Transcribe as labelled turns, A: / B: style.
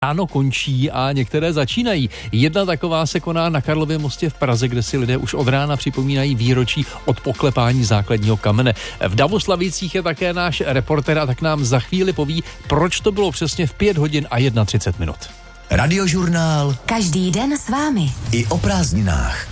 A: ráno končí a některé začínají. Jedna taková se koná na Karlově mostě v Praze, kde si lidé už od rána připomínají výročí od poklepání základního kamene. V Davoslavicích je také náš reporter a tak nám za chvíli poví, proč to bylo přesně v 5 hodin a 31 minut.
B: Radiožurnál.
C: Každý den s vámi.
B: I o prázdninách.